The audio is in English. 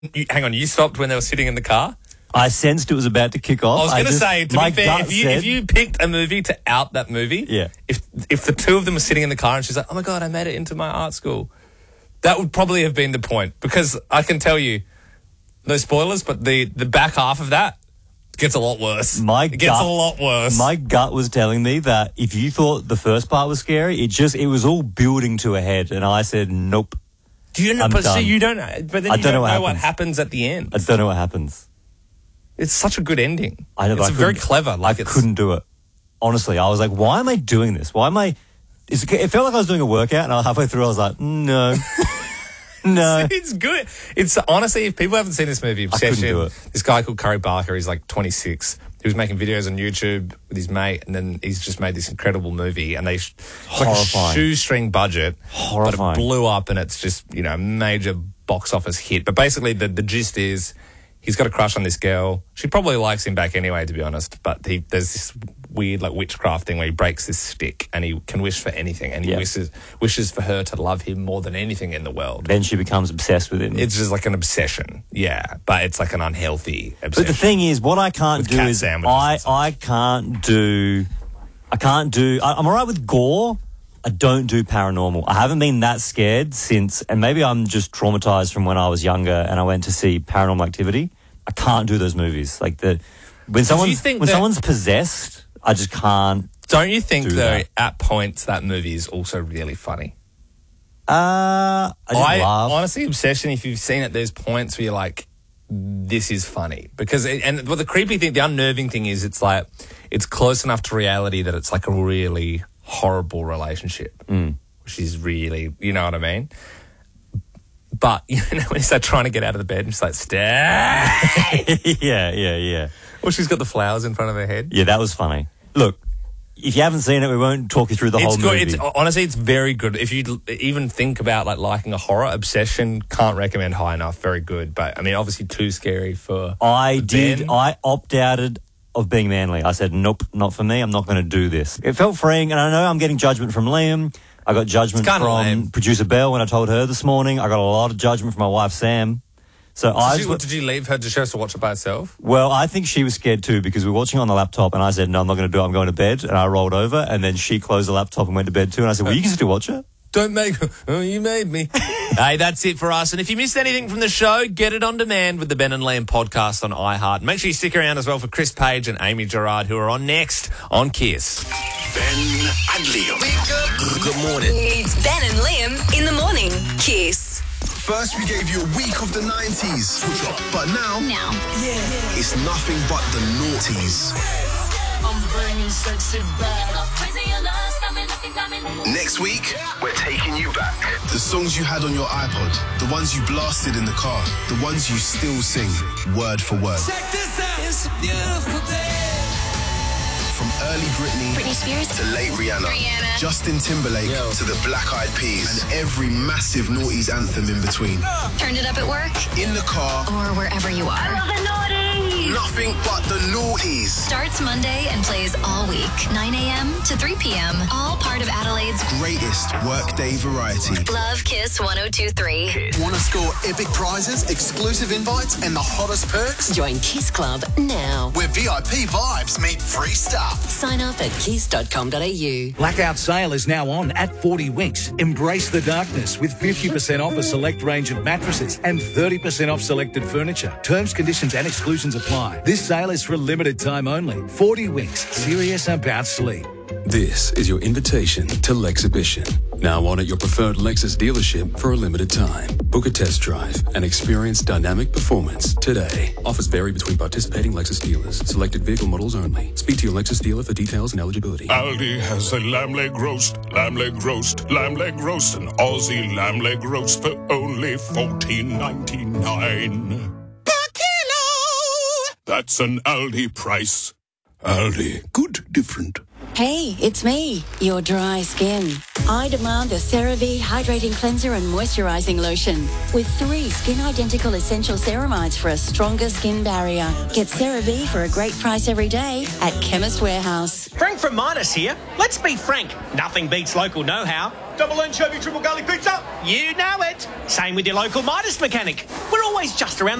Hang on, you stopped when they were sitting in the car? I sensed it was about to kick off. I was going to say, to be fair, if you picked a movie to out that movie, if the two of them were sitting in the car and she's like, oh my God, I made it into my art school, that would probably have been the point. Because I can tell you, no spoilers, but the back half of that gets a lot worse. It gets a lot worse. My gut was telling me that if you thought the first part was scary, it was all building to a head. And I said, nope. Do you know? But then you don't know what happens at the end. I don't know what happens. It's such a good ending. I know, it's very clever. I couldn't do it. Honestly, I was like, why am I doing this? Why am I... It felt like I was doing a workout, and halfway through I was like, no. No. It's good. It's honestly, if people haven't seen this movie, Obsession, this guy called Curry Barker, he's like 26. He was making videos on YouTube with his mate, and then he's just made this incredible movie, and it's like a shoestring budget. Horrifying. But it blew up, and it's just, a major box office hit. But basically, the gist is he's got a crush on this girl. She probably likes him back anyway, to be honest. But there's this weird witchcraft thing where he breaks this stick and he can wish for anything, and he wishes for her to love him more than anything in the world. Then she becomes obsessed with him. It's just like an obsession, but it's like an unhealthy obsession. But the thing is, what I can't do is I'm all right with gore. I don't do paranormal. I haven't been that scared since, and maybe I'm just traumatized from when I was younger and I went to see Paranormal Activity. I can't do those movies. When someone's possessed, I just can't. Don't you think though, at points that movie is also really funny? I laugh. Honestly, Obsession, if you've seen it, there's points where you're like, this is funny. But the creepy thing, the unnerving thing is it's close enough to reality that it's like a really horrible relationship, which is really, you know what I mean? But, when you start trying to get out of the bed and she's like, stay! Yeah. Or she's got the flowers in front of her head. Yeah, that was funny. Look, if you haven't seen it, we won't talk you through the whole movie. Honestly, it's very good. If you even think about liking a horror, Obsession, can't recommend high enough. Very good. But, obviously too scary for Ben. I opt-outed of being manly. I said, nope, not for me. I'm not going to do this. It felt freeing, and I know I'm getting judgment from Liam. I got judgment from producer Belle when I told her this morning. I got a lot of judgment from my wife, Sam. So did you leave her? Did she have to watch it by herself? Well, I think she was scared too because we were watching on the laptop, and I said, no, I'm not going to do it. I'm going to bed. And I rolled over, and then she closed the laptop and went to bed too. And I said, well, you can still watch it. Don't make... Oh, you made me. Hey, that's it for us. And if you missed anything from the show, get it on demand with the Ben and Liam podcast on iHeart. Make sure you stick around as well for Chris Page and Amy Gerard, who are on next on Kiss. Ben and Liam. Good morning. It's Ben and Liam in the morning. Kiss. First, we gave you a week of the 90s. But now it's nothing but the noughties. I'm bringing sexy back. Next week, we're taking you back. The songs you had on your iPod, the ones you blasted in the car, the ones you still sing, word for word. Check this out, it's a beautiful day. From early Britney Spears to late Rihanna. Justin Timberlake to the Black Eyed Peas, and every massive noughties anthem in between. Turned it up at work, in the car, or wherever you are. I love the noughties. Nothing but the noughties. Starts Monday and plays all week, 9 a.m. to 3 p.m. All part of Adelaide's greatest workday variety. Love Kiss 102.3. Want to score epic prizes, exclusive invites, and the hottest perks? Join Kiss Club now. Where VIP vibes meet free stuff. Sign up at kiss.com.au. Blackout sale is now on at 40 Winks. Embrace the darkness with 50% off a select range of mattresses and 30% off selected furniture. Terms, conditions and exclusions apply. This sale is for a limited time only. 40 Winks. Serious about sleep. This is your invitation to Lexhibition. Now on at your preferred Lexus dealership for a limited time. Book a test drive and experience dynamic performance today. Offers vary between participating Lexus dealers. Selected vehicle models only. Speak to your Lexus dealer for details and eligibility. Aldi has a lamb leg roast, lamb leg roast, lamb leg roast, an Aussie lamb leg roast for only $14.99 per kilo. That's an Aldi price. Aldi, good different. Hey, it's me, your dry skin. I demand the CeraVe Hydrating Cleanser and Moisturising Lotion with 3 skin-identical essential ceramides for a stronger skin barrier. Get CeraVe for a great price every day at Chemist Warehouse. Frank from Midas here. Let's be frank, nothing beats local know-how. Double anchovy, triple garlic pizza. You know it. Same with your local Midas mechanic. We're always just around